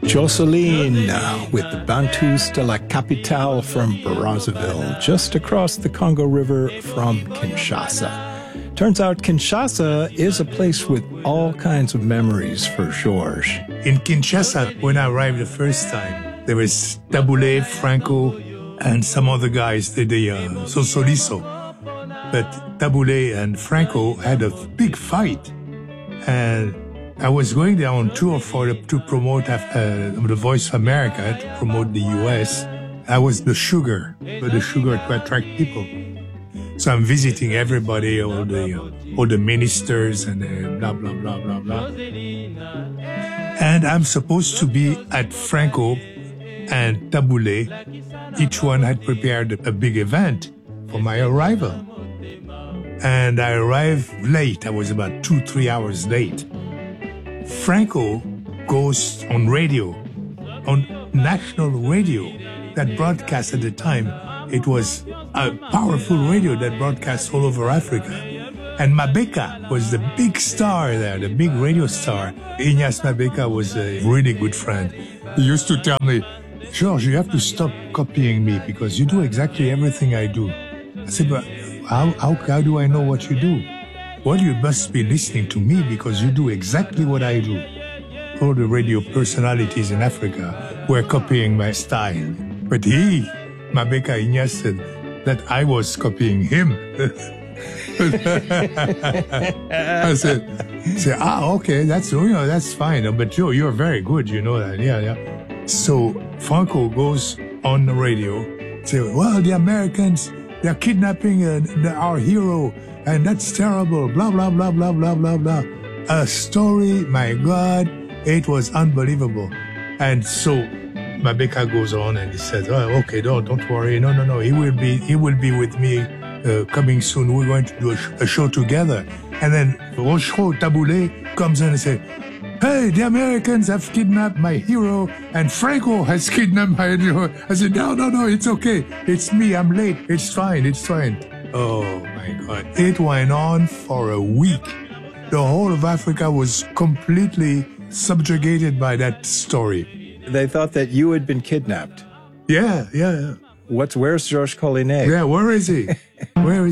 Jocelyne with the Bantus de la Capitale from Brazzaville, just across the Congo River from Kinshasa. Turns out Kinshasa is a place with all kinds of memories for Georges. In Kinshasa, when I arrived the first time, there was Taboulé, Franco, and some other guys, the Sosoliso. But Taboulé and Franco had a big fight. And I was going there on tour to promote the Voice of America, to promote the U.S. I was the sugar to attract people. So I'm visiting everybody, all the ministers and blah, blah, blah, blah, blah. And I'm supposed to be at Franco and Taboulé. Each one had prepared a big event for my arrival. And I arrived late. I was about 2-3 hours late. Franco goes on radio, on national radio that broadcast at the time. It was a powerful radio that broadcast all over Africa. And Mabeka was the big star there, the big radio star. Ignace Mabeka was a really good friend. He used to tell me, Georges, you have to stop copying me because you do exactly everything I do. I said, but how do I know what you do? Well, you must be listening to me because you do exactly what I do. All the radio personalities in Africa were copying my style. But Mabeka Ignace, said that I was copying him. I said, okay, that's fine. But Joe, you're very good, you know that. Yeah. So Franco goes on the radio, say, well, the Americans, they're kidnapping our hero, and that's terrible, blah, blah, blah, blah, blah, blah, blah. A story, my God, it was unbelievable. And so Mabeka goes on and he says, oh, okay, don't worry. No. He will be with me coming soon. We're going to do a show together. And then Rochereau Taboulé comes in and says, hey, the Americans have kidnapped my hero and Franco has kidnapped my hero. I said, no, it's okay. It's me. I'm late. It's fine. Oh, my God. It went on for a week. The whole of Africa was completely subjugated by that story. They thought that you had been kidnapped. Yeah. Where's Georges Collinet? Yeah, where is he?